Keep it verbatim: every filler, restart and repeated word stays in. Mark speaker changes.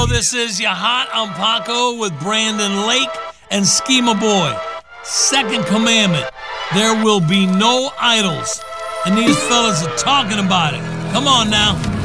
Speaker 1: Yo, this is your Hot on Paco with Brandon Lake and Schema Boy. Second commandment, there will be no idols. And these fellas are talking about it. Come on now.